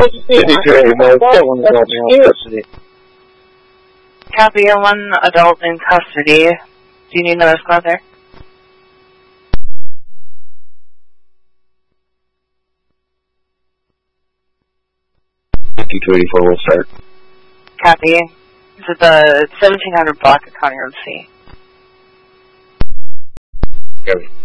Copy, one adult in custody. Do you need another squad there? $284 will start. Copy. This is the 1700 block of County Road C. Copy.